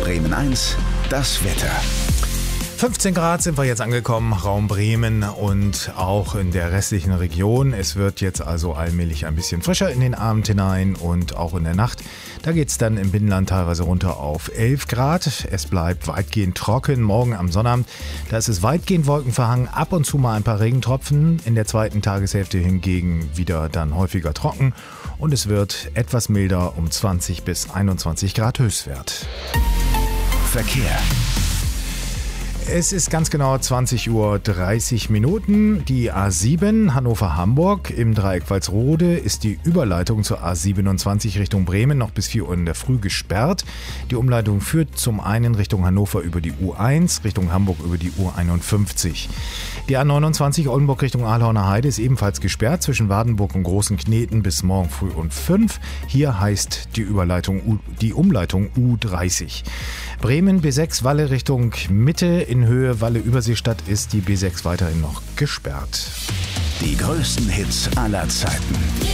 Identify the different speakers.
Speaker 1: Bremen 1, das Wetter.
Speaker 2: 15 Grad sind wir jetzt angekommen, Raum Bremen und auch in der restlichen Region. Es wird jetzt also allmählich ein bisschen frischer in den Abend hinein und auch in der Nacht. Da geht es dann im Binnenland teilweise runter auf 11 Grad. Es bleibt weitgehend trocken. Morgen am Sonnabend, da ist es weitgehend wolkenverhangen, ab und zu mal ein paar Regentropfen. In der zweiten Tageshälfte hingegen wieder dann häufiger trocken. Und es wird etwas milder um 20 bis 21 Grad Höchstwert.
Speaker 1: Verkehr.
Speaker 2: Es ist ganz genau 20:30 Uhr. Die A7 Hannover-Hamburg im Dreieck Walsrode ist die Überleitung zur A27 Richtung Bremen noch bis 4 Uhr in der Früh gesperrt. Die Umleitung führt zum einen Richtung Hannover über die U1, Richtung Hamburg über die U51. Die A29 Oldenburg Richtung Ahlhorner Heide ist ebenfalls gesperrt zwischen Wardenburg und Großen Kneten bis morgen früh um 5. Hier heißt die Umleitung U30. Bremen B6 Walle Richtung Mitte in Höhe Walle Überseestadt ist die B6 weiterhin noch gesperrt.
Speaker 1: Die größten Hits aller Zeiten.